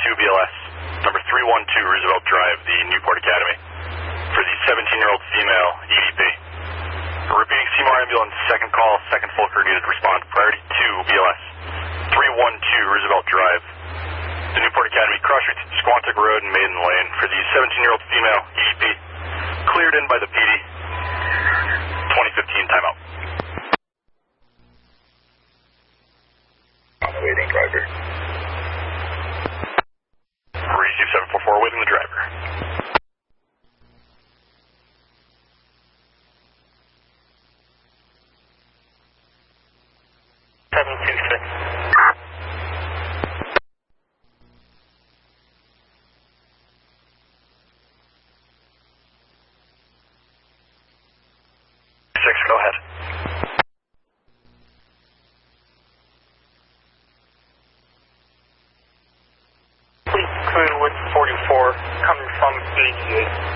BLS, number 312 Roosevelt Drive, the Newport Academy, for the 17-year-old female EDP. Repeating CMAR ambulance, second call, second full crew needed to respond. Priority 2 BLS, 312 Roosevelt Drive, the Newport Academy, cross streets, Squantic Road and Maiden Lane, for the 17-year-old female EDP, cleared in by the PD. 2015 timeout. Waiting driver. Receive 744, waiting the driver. Go ahead. Fleet Crew with 44 coming from 88.